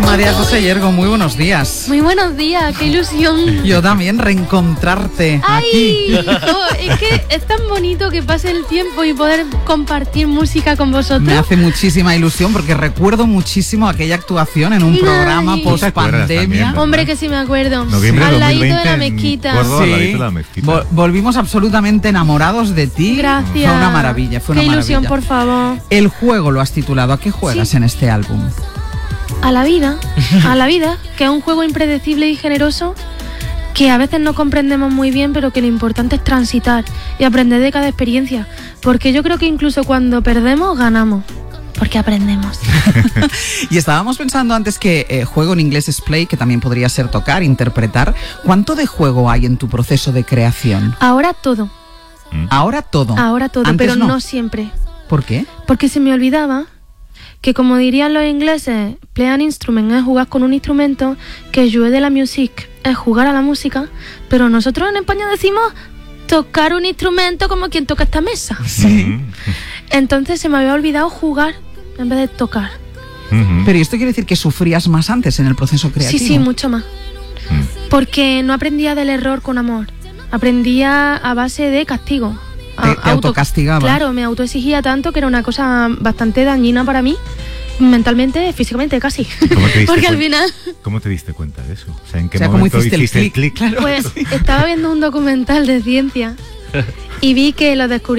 María José Yergo, muy buenos días. Muy buenos días, qué ilusión. Yo también, reencontrarte aquí. Es que es tan bonito que pase el tiempo y poder compartir música con vosotros. Me hace muchísima ilusión porque recuerdo muchísimo aquella actuación en un programa post pandemia. Hombre, que sí me acuerdo. Noviembre Al 2020, ladito de la mezquita. Al ladito de la mezquita. Volvimos absolutamente enamorados de ti. Gracias. Fue una maravilla, Qué ilusión, por favor. El juego lo has titulado. ¿A qué juegas en este álbum? A la vida, que es un juego impredecible y generoso que a veces no comprendemos muy bien, pero que lo importante es transitar y aprender de cada experiencia, porque yo creo que incluso cuando perdemos, ganamos, porque aprendemos. Y estábamos pensando antes que juego en inglés es play, que también podría ser tocar, interpretar. ¿Cuánto de juego hay en tu proceso de creación? Ahora todo. Ahora todo, Antes pero no siempre. ¿Por qué? Porque se me olvidaba que, como dirían los ingleses, play an instrument es jugar con un instrumento, que jouer de la musique es jugar a la música, pero nosotros en España decimos tocar un instrumento como quien toca esta mesa. Sí. Entonces se me había olvidado jugar en vez de tocar. Pero esto quiere decir que sufrías más antes en el proceso creativo. Sí, mucho más. Porque no aprendía del error con amor. Aprendía a base de castigo. Te autocastigaba. Claro, me autoexigía tanto que era una cosa bastante dañina para mí, mentalmente, físicamente, casi. Porque al final... ¿Cómo te diste cuenta de eso? O sea, ¿en qué ¿cómo momento hiciste el clic? Claro. Pues estaba viendo un documental de ciencia y vi que los